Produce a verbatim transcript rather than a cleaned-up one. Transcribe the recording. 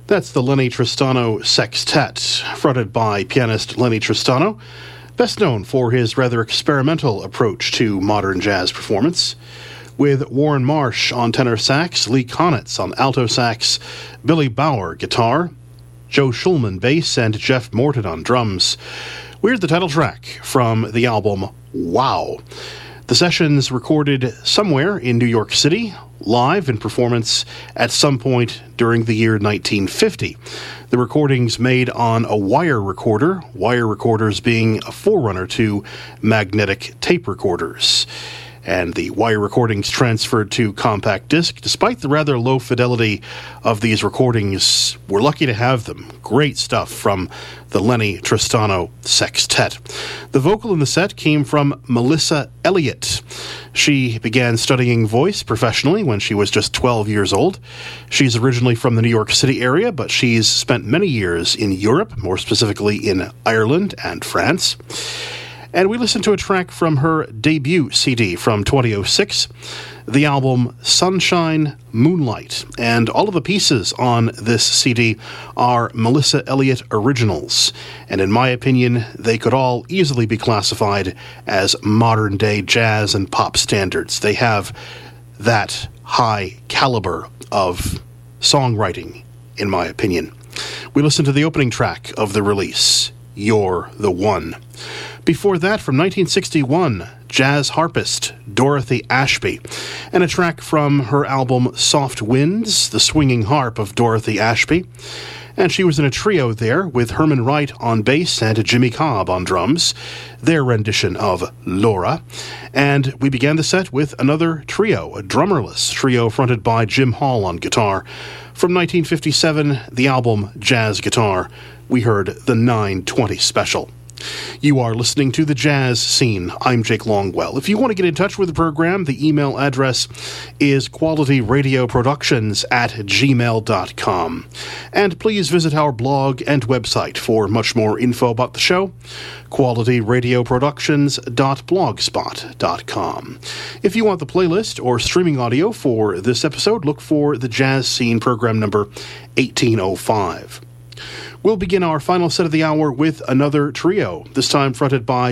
That's the Lenny Tristano Sextet, fronted by pianist Lenny Tristano, best known for his rather experimental approach to modern jazz performance, with Warren Marsh on tenor sax, Lee Konitz on alto sax, Billy Bauer guitar, Joe Schulman bass, and Jeff Morton on drums. We heard the title track from the album Wow. The sessions recorded somewhere in New York City, live in performance at some point during the year nineteen fifty. The recordings made on a wire recorder, wire recorders being a forerunner to magnetic tape recorders. And the wire recordings transferred to compact disc. Despite the rather low fidelity of these recordings, we're lucky to have them. Great stuff from the Lenny Tristano Sextet. The vocal in the set came from Melissa Elliott. She began studying voice professionally when she was just twelve years old. She's originally from the New York City area, but she's spent many years in Europe, more specifically in Ireland and France. And we listened to a track from her debut C D from twenty oh six, the album Sunshine, Moonlight. And all of the pieces on this C D are Melissa Elliott originals. And in my opinion, they could all easily be classified as modern-day jazz and pop standards. They have that high caliber of songwriting, in my opinion. We listened to the opening track of the release, You're the One. Before that, from nineteen sixty-one, jazz harpist Dorothy Ashby, and a track from her album Soft Winds, the swinging harp of Dorothy Ashby. And she was in a trio there with Herman Wright on bass and Jimmy Cobb on drums, their rendition of Laura. And we began the set with another trio, a drummerless trio fronted by Jim Hall on guitar. From nineteen fifty-seven, the album Jazz Guitar, we heard the nine twenty Special. You are listening to The Jazz Scene. I'm Jake Longwell. If you want to get in touch with the program, the email address is qualityradioproductions at gmail dot com. And please visit our blog and website for much more info about the show, quality radio productions dot blogspot dot com. If you want the playlist or streaming audio for this episode, look for The Jazz Scene program number eighteen oh five. We'll begin our final set of the hour with another trio, this time fronted by